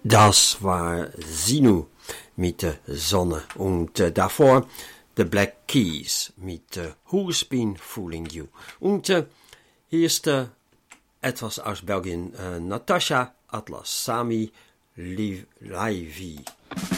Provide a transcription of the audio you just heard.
Das war Sinu mit der Sonne und davor The Black Keys mit Who's Been Fooling You. Und hier ist etwas aus Belgien, Natasha Atlas Sami Livy.